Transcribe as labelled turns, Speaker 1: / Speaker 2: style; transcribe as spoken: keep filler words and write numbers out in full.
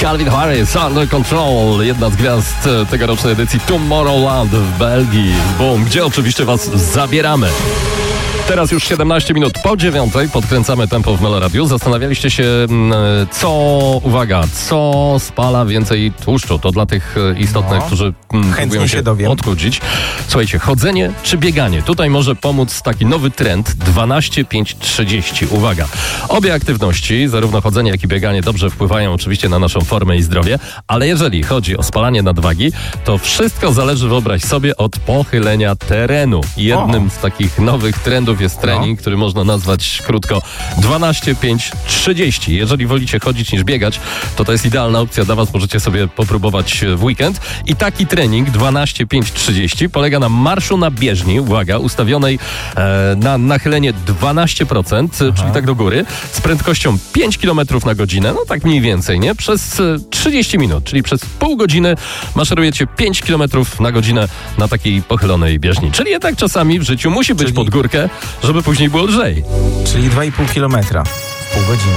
Speaker 1: Calvin Harris, Under Control, jedna z gwiazd tegorocznej edycji Tomorrowland w Belgii. Boom, gdzie oczywiście was zabieramy. Teraz już siedemnaście minut po dziewiątej, podkręcamy tempo w Meloradiu. Zastanawialiście się, co, uwaga, co spala więcej tłuszczu. To dla tych istotnych,
Speaker 2: no,
Speaker 1: którzy próbują się, się odchudzić. Słuchajcie, chodzenie czy bieganie? Tutaj może pomóc taki nowy trend dwanaście pięć trzydzieści. Uwaga, obie aktywności, zarówno chodzenie, jak i bieganie, dobrze wpływają oczywiście na naszą formę i zdrowie, ale jeżeli chodzi o spalanie nadwagi, to wszystko zależy, wyobraź sobie, od pochylenia terenu. Jednym o. z takich nowych trendów jest trening, no. który można nazwać krótko dwanaście pięć trzydzieści. Jeżeli wolicie chodzić niż biegać, to to jest idealna opcja dla was. Możecie sobie popróbować w weekend. I taki trening dwanaście pięć trzydzieści polega na marszu na bieżni, uwaga, ustawionej e, na nachylenie dwanaście procent, Aha. czyli tak do góry, z prędkością pięć kilometrów na godzinę, no tak mniej więcej, nie? Przez trzydzieści minut, czyli przez pół godziny maszerujecie pięć kilometrów na godzinę na takiej pochylonej bieżni. Czyli jednak czasami w życiu musi być
Speaker 2: czyli...
Speaker 1: pod górkę, żeby później było lżej.
Speaker 2: Czyli dwa i pół kilometra w pół godziny.